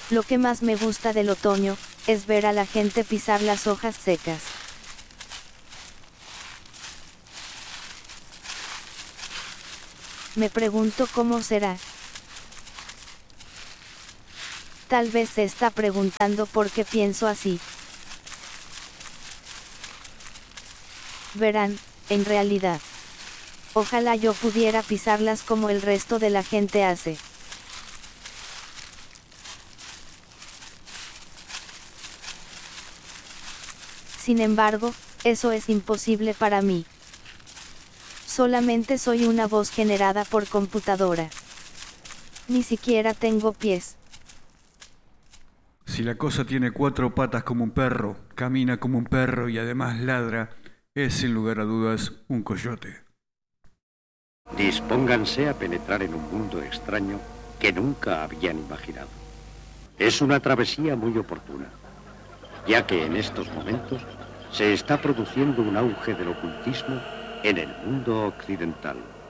Lo que más me gusta del otoño, es ver a la gente pisar las hojas secas. Me pregunto cómo será. Tal vez se está preguntando por qué pienso así. Verán, en realidad. Ojalá yo pudiera pisarlas como el resto de la gente hace. Sin embargo, eso es imposible para mí. Solamente soy una voz generada por computadora. Ni siquiera tengo pies. Si la cosa tiene 4 patas como un perro, camina como un perro y además ladra, es sin lugar a dudas un coyote. Dispónganse a penetrar en un mundo extraño que nunca habían imaginado. Es una travesía muy oportuna, ya que en estos momentos se está produciendo un auge del ocultismo en el mundo occidental.